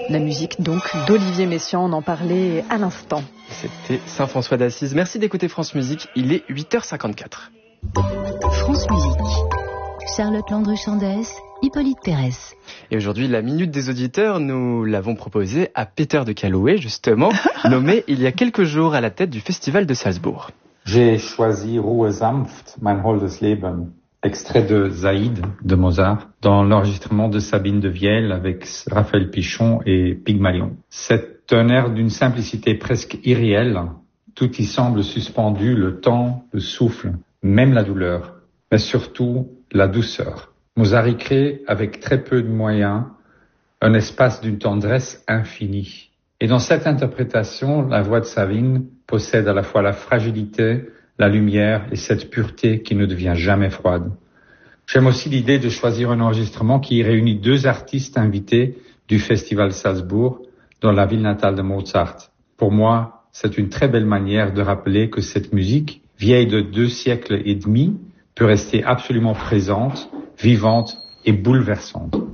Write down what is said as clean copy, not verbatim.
La musique donc d'Olivier Messiaen, on en parlait à l'instant. C'était Saint-François d'Assise. Merci d'écouter France Musique, il est 8h54. France Musique. Charlotte Landru-Chandès, Hippolyte Pérez. Et aujourd'hui, la Minute des Auditeurs, nous l'avons proposée à Peter de Calouet, justement, nommé il y a quelques jours à la tête du Festival de Salzbourg. J'ai choisi Ruhe sanft, mein holdes Leben, extrait de Zaïd de Mozart, dans l'enregistrement de Sabine de Vielle avec Raphaël Pichon et Pygmalion. C'est un air d'une simplicité presque irréelle. Tout y semble suspendu, le temps, le souffle, même la douleur, mais surtout la douceur. Mozart y crée, avec très peu de moyens, un espace d'une tendresse infinie. Et dans cette interprétation, la voix de Sabine possède à la fois la fragilité, la lumière et cette pureté qui ne devient jamais froide. J'aime aussi l'idée de choisir un enregistrement qui réunit 2 artistes invités du Festival Salzbourg dans la ville natale de Mozart. Pour moi, c'est une très belle manière de rappeler que cette musique, vieille de 2 siècles et demi, peut rester absolument présente, vivante et bouleversante.